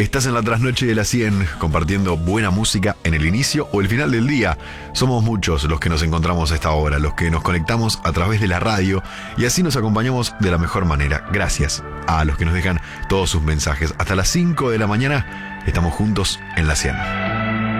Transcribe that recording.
Estás en la trasnoche de la 100, compartiendo buena música en el inicio o el final del día. Somos muchos los que nos encontramos a esta hora, los que nos conectamos a través de la radio y así nos acompañamos de la mejor manera. Gracias a los que nos dejan todos sus mensajes. Hasta las 5 de la mañana estamos juntos en la 100.